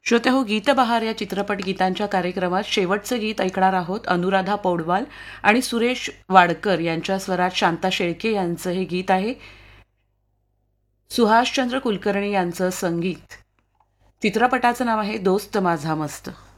श्रोते हो, गीतबहार या चित्रपट गीतांच्या कार्यक्रमात शेवटचं गीत ऐकणार आहोत. अनुराधा पौडवाल आणि सुरेश वाडकर यांच्या स्वरात शांता शेळके यांचं हे गीत आहे. सुहासचंद्र कुलकर्णी यांचं संगीत. चित्रपटाचं नाव आहे दोस्त माझा मस्त.